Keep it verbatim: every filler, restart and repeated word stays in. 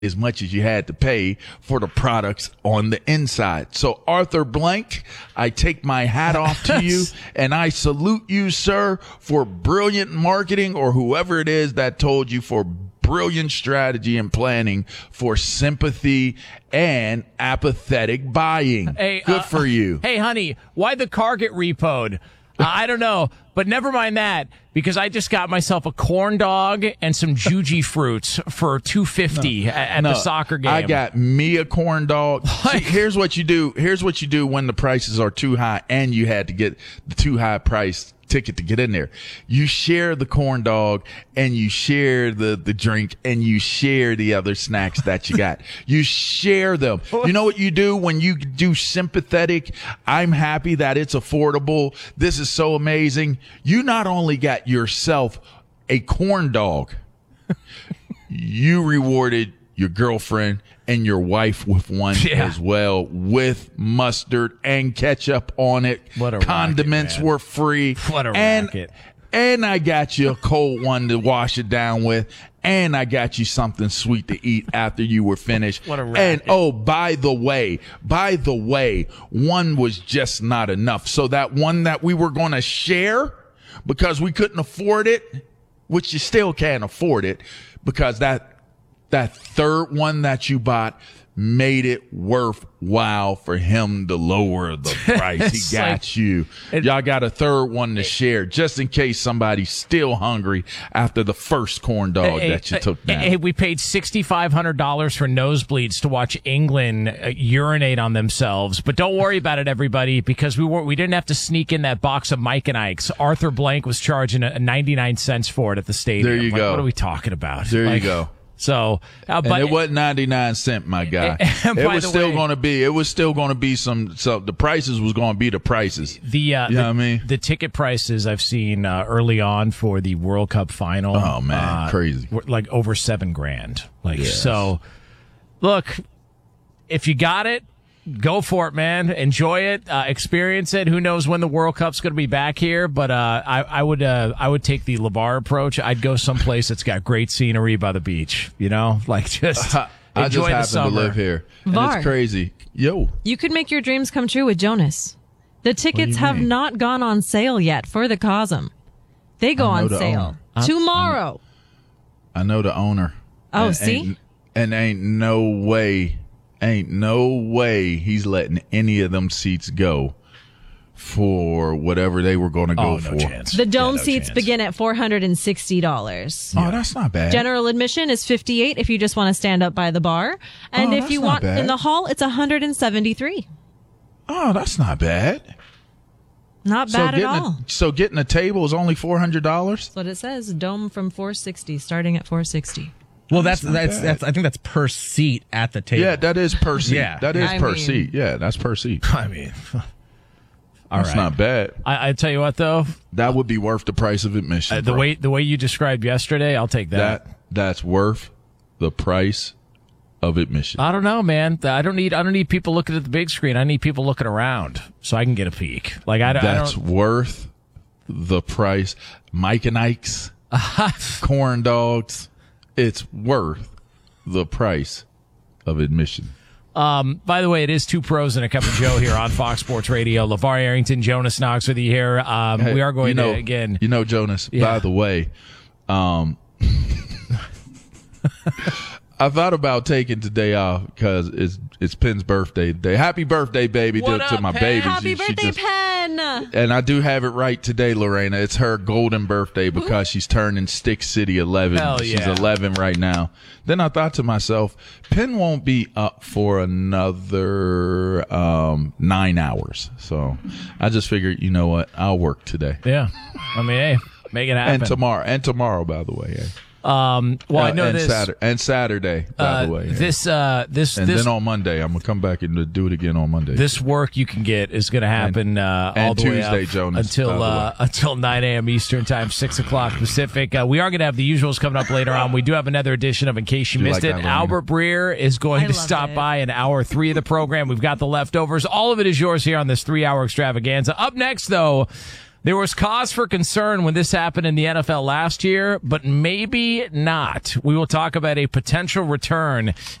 as much as you had to pay for the products on the inside. So Arthur Blank, I take my hat off to you and I salute you, sir, for brilliant marketing, or whoever it is that told you, for brilliant strategy and planning for sympathy and apathetic buying. Hey, Good uh, for you. Hey, honey, why'd the car get repoed? Uh, I don't know, but never mind that, because I just got myself a corn dog and some Juji fruits for two fifty no, at, at no, the soccer game. I got me a corn dog. See, here's what you do. Here's what you do when the prices are too high and you had to get the too high price ticket to get in there. You share the corn dog and you share the, the drink and you share the other snacks that you got. You share them. You know what you do when you do sympathetic? I'm happy that it's affordable. This is so amazing. You not only got yourself a corn dog, you rewarded your girlfriend and your wife with one yeah. as well, with mustard and ketchup on it. What a Condiments racket, were free. What a and, racket. And I got you a cold one to wash it down with. And I got you something sweet to eat after you were finished. What a racket. And oh, by the way, by the way, one was just not enough. So that one that we were going to share because we couldn't afford it, which you still can't afford it, because that That third one that you bought made it worthwhile for him to lower the price. He got like, you. It, Y'all got a third one to share just in case somebody's still hungry after the first corn dog hey, that you hey, took down. Hey, we paid six thousand five hundred dollars for nosebleeds to watch England uh, urinate on themselves. But don't worry about it, everybody, because we weren't, we didn't have to sneak in that box of Mike and Ike's. Arthur Blank was charging a, a ninety-nine cents for it at the stadium. There you like, go. What are we talking about? There like, you go. So, uh, but and it wasn't ninety-nine cent, my guy. It was still going to be. It was still going to be some. So the prices was going to be the prices. The uh, you know the, what I mean? The ticket prices I've seen uh, early on for the World Cup final. Oh man, uh, crazy! Were like over seven grand. Like yes. So, look, if you got it, go for it, man. Enjoy it, uh, experience it. Who knows when the World Cup's going to be back here? But uh, I, I would, uh, I would take the LeVar approach. I'd go someplace that's got great scenery by the beach. You know, like just uh, I enjoy just the happen summer. to live here, and Var. It's crazy. Yo, you could make your dreams come true with Jonas. The tickets have mean? not gone on sale yet for the Cosm. They go on the sale owner. tomorrow. I know the owner. Oh, and, see, and, and ain't no way. Ain't no way he's letting any of them seats go for whatever they were going to go oh, no for. Chance. the dome yeah, no seats chance. begin at four hundred sixty dollars. Oh, that's not bad. General admission is fifty-eight dollars if you just want to stand up by the bar. And Oh, if that's you not want bad. in the hall, it's one hundred seventy-three dollars. Oh, that's not bad. Not So bad at getting all. a, so getting a table is only four hundred dollars? That's what it says. Dome from four hundred sixty dollars, starting at four hundred sixty dollars. Well, that's not that's bad. that's. I think that's per seat at the table. Yeah, that is per seat. Yeah. That is I per mean- seat. Yeah, that's per seat. I mean, all That's right. not bad. I, I tell you what, though, That would be worth the price of admission. uh, the bro. way the way you described yesterday, I'll take that. that that's worth the price of admission. I don't know, man. I don't need I don't need people looking at the big screen. I need people looking around so I can get a peek. Like I, don't- I That's don't. worth the price. Mike and Ike's corn dogs. It's worth the price of admission. Um, by the way, it is Two Pros and a Cup of Joe here on Fox Sports Radio. LeVar Arrington, Jonas Knox with you here. Um, Hey, we are going you know, to again. You know, Jonas. Yeah. By the way, um, I thought about taking today off because it's it's Penn's birthday today. Happy birthday, baby, to, What to up, my Penn? baby. Happy She- she birthday, just- Penn! And I do have it right today, Lorena. It's her golden birthday because she's turning Stick City eleven. Hell She's yeah. eleven right now. Then I thought to myself, Penn won't be up for another um, nine hours. So I just figured, you know what? I'll work today. Yeah, I mean, hey, make it happen. And tomorrow. And tomorrow, by the way. Yeah. Um, well, I Uh, know and this. Saturday, and Saturday, by uh, the way. yeah. This, uh, this, and this, then on Monday, I'm gonna come back and do it again on Monday. this work you can get is going to happen uh, and all the way Tuesday, up Jonas, until by the uh, way. until nine a.m. Eastern time, six o'clock Pacific. Uh, we are going to have the usuals coming up later on. We do have another edition of In Case You Do you Missed like It. that, Lorena? Albert Breer is going I to love stop it. by in hour three of the program. We've got the leftovers. All of it is yours here on this three-hour extravaganza. Up next, though, There was cause for concern when this happened in the N F L last year, but maybe not. We will talk about a potential return